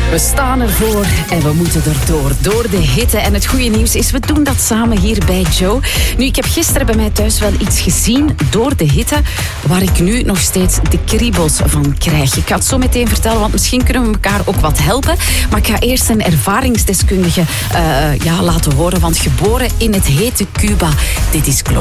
We staan ervoor en we moeten erdoor. Door de hitte. En het goede nieuws is, we doen dat samen hier bij Joe. Nu, ik heb gisteren bij mij thuis wel iets gezien door de hitte, waar ik nu nog steeds de kriebels van krijg. Ik ga het zo meteen vertellen, want misschien kunnen we elkaar ook wat helpen. Maar ik ga eerst een ervaringsdeskundige laten horen, want geboren in het hete Cuba. Dit is